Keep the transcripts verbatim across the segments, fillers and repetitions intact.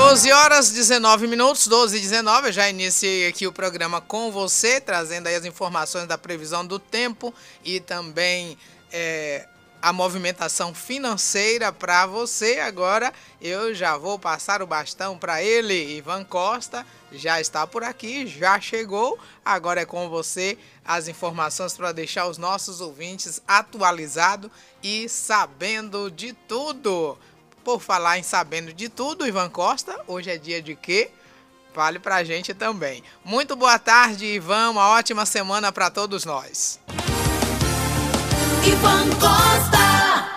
doze horas, dezenove minutos, doze e dezenove, eu já iniciei aqui o programa com você, trazendo aí as informações da previsão do tempo e também é, a movimentação financeira para você. Agora eu já vou passar o bastão para ele, Ivan Costa, já está por aqui, já chegou. Agora é com você as informações para deixar os nossos ouvintes atualizados e sabendo de tudo. Por falar em sabendo de tudo, Ivan Costa, hoje é dia de quê? Fale pra gente também. Muito boa tarde, Ivan, uma ótima semana para todos nós. Ivan Costa.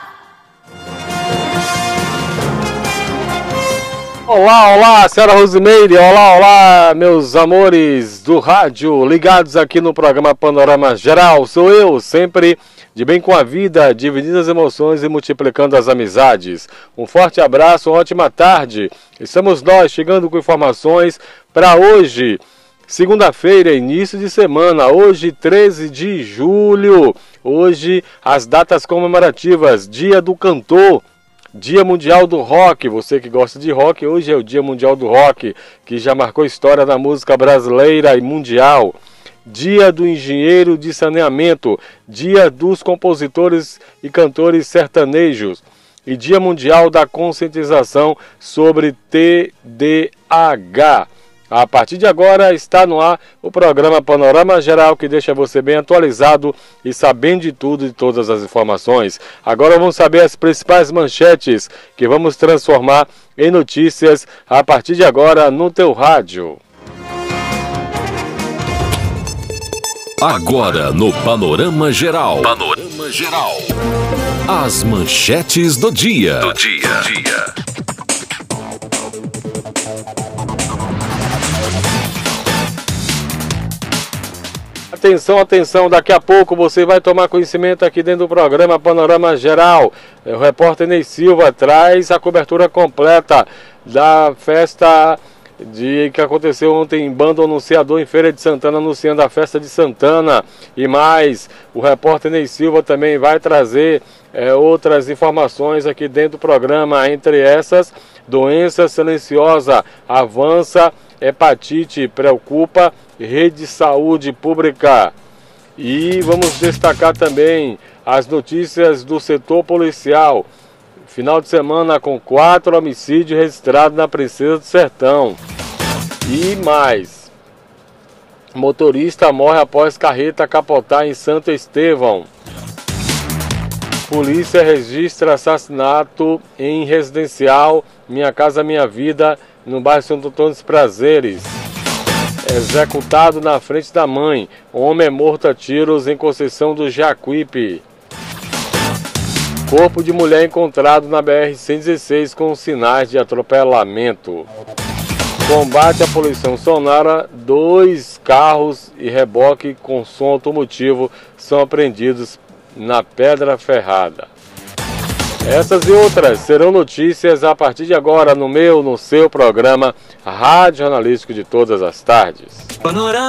Olá, olá, senhora Rosimeire, olá, olá, meus amores do rádio, ligados aqui no programa Panorama Geral. Sou eu, sempre de bem com a vida, dividindo as emoções e multiplicando as amizades. Um forte abraço, uma ótima tarde. Estamos nós chegando com informações para hoje, segunda-feira, início de semana, hoje treze de julho. Hoje as datas comemorativas, Dia do Cantor, Dia Mundial do Rock. Você que gosta de rock, hoje é o Dia Mundial do Rock, que já marcou história da música brasileira e mundial. Dia do Engenheiro de Saneamento, Dia dos Compositores e Cantores Sertanejos e Dia Mundial da Conscientização sobre T D A H. A partir de agora está no ar o programa Panorama Geral, que deixa você bem atualizado e sabendo de tudo e todas as informações. Agora vamos saber as principais manchetes que vamos transformar em notícias a partir de agora no teu rádio. Agora no Panorama Geral. Panorama Geral. As manchetes do dia. Do dia. dia. Atenção, atenção, daqui a pouco você vai tomar conhecimento aqui dentro do programa Panorama Geral. O repórter Ney Silva traz a cobertura completa da festa de que aconteceu ontem em Bando Anunciador, em Feira de Santana, anunciando a festa de Santana e mais. O repórter Ney Silva também vai trazer é, outras informações aqui dentro do programa, entre essas, doença silenciosa avança, hepatite preocupa, rede de saúde pública. E vamos destacar também as notícias do setor policial. Final de semana com quatro homicídios registrados na Princesa do Sertão. E mais. Motorista morre após carreta capotar em Santo Estevão. Polícia registra assassinato em residencial Minha Casa Minha Vida, no bairro Santo Antônio dos Prazeres. Executado na frente da mãe. Homem é morto a tiros em Conceição do Jacuípe. Corpo de mulher encontrado na B R cento e dezesseis com sinais de atropelamento. Combate à poluição sonora, dois carros e reboque com som automotivo são apreendidos na Pedra Ferrada. Essas e outras serão notícias a partir de agora no meu, no seu programa Rádio Jornalístico de todas as tardes.